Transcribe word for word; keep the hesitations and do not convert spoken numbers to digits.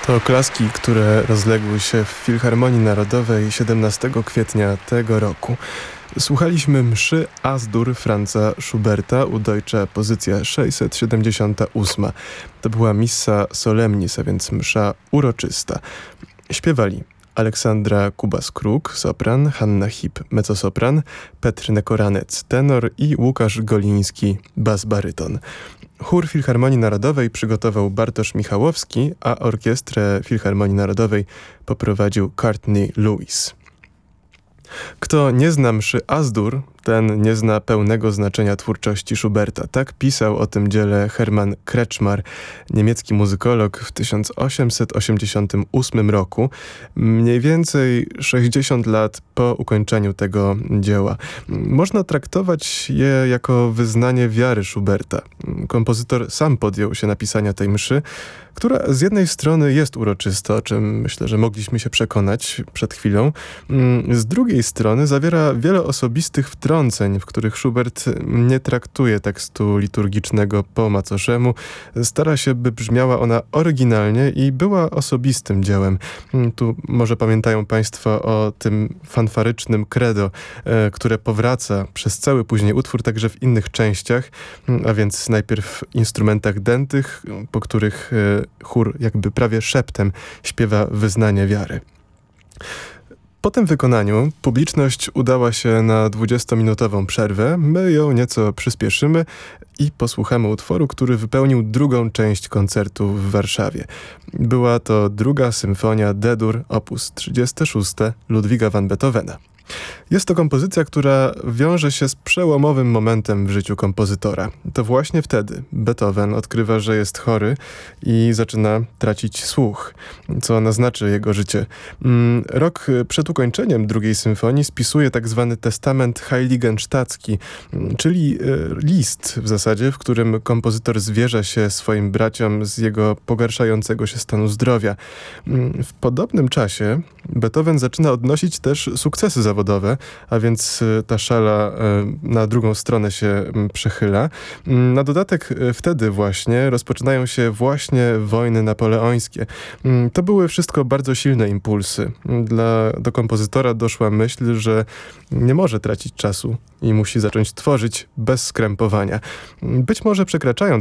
To oklaski, które rozległy się w Filharmonii Narodowej siedemnastego kwietnia tego roku. Słuchaliśmy mszy As-Dur Franza Schuberta u Deutsche pozycja sześćset siedemdziesiąta ósma. To była missa solemnis, a więc msza uroczysta. Śpiewali Aleksandra Kubas-Kruk, sopran, Hanna Hip, mezzosopran, Petr Nekoranec, tenor i Łukasz Goliński, bas-baryton. Chór Filharmonii Narodowej przygotował Bartosz Michałowski, a orkiestrę Filharmonii Narodowej poprowadził Courtney Lewis. Kto nie zna mszy As-Dur, ten nie zna pełnego znaczenia twórczości Schuberta. Tak pisał o tym dziele Hermann Kretschmar, niemiecki muzykolog w tysiąc osiemset osiemdziesiątym ósmym roku, mniej więcej sześćdziesiąt lat po ukończeniu tego dzieła. Można traktować je jako wyznanie wiary Schuberta. Kompozytor sam podjął się napisania tej mszy, która z jednej strony jest uroczysta, o czym myślę, że mogliśmy się przekonać przed chwilą. Z drugiej strony zawiera wiele osobistych wtrąceń, w których Schubert nie traktuje tekstu liturgicznego po macoszemu. Stara się, by brzmiała ona oryginalnie i była osobistym dziełem. Tu może pamiętają Państwo o tym fanfarycznym credo, które powraca przez cały później utwór, także w innych częściach, a więc najpierw w instrumentach dętych, po których chór jakby prawie szeptem śpiewa wyznanie wiary. Po tym wykonaniu publiczność udała się na dwudziestominutową przerwę. My ją nieco przyspieszymy i posłuchamy utworu, który wypełnił drugą część koncertu w Warszawie. Była to druga symfonia D-dur op. trzydziesty szósty Ludwiga van Beethovena. Jest to kompozycja, która wiąże się z przełomowym momentem w życiu kompozytora. To właśnie wtedy Beethoven odkrywa, że jest chory i zaczyna tracić słuch, co naznaczy jego życie. Rok przed ukończeniem drugiej symfonii spisuje tak zwany testament heiligenstadzki, czyli list w zasadzie, w którym kompozytor zwierza się swoim braciom z jego pogarszającego się stanu zdrowia. W podobnym czasie Beethoven zaczyna odnosić też sukcesy zawodowe, a więc ta szala na drugą stronę się przechyla. Na dodatek wtedy właśnie rozpoczynają się właśnie wojny napoleońskie. To były wszystko bardzo silne impulsy. Dla, do kompozytora doszła myśl, że nie może tracić czasu i musi zacząć tworzyć bez skrępowania. Być może przekraczając